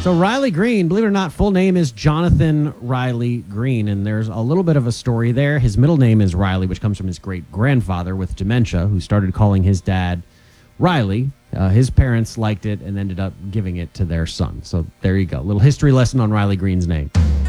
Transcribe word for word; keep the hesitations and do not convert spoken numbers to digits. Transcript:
So Riley Green, believe it or not, full name is Jonathan Riley Green, and there's a little bit of a story there. His middle name is Riley, which comes from his great-grandfather with dementia, who started calling his dad Riley. Uh, his parents liked it and ended up giving it to their son. So there you go. Little history lesson on Riley Green's name.